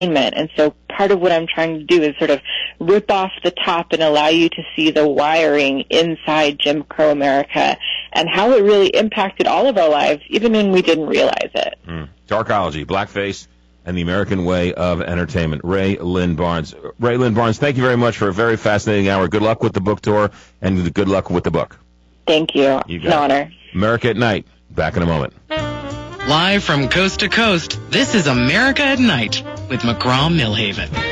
And so part of what I'm trying to do is sort of rip off the top and allow you to see the wiring inside Jim Crow America and how it really impacted all of our lives, even when we didn't realize it. Darkology, Blackface, and the American Way of Entertainment. Rae Lynn Barnes. Rae Lynn Barnes, thank you very much for a very fascinating hour. Good luck with the book tour, and good luck with the book. Thank you. It's an honor. America at Night. Back in a moment. Live from coast to coast, this is America at Night with McGraw-Milhaven.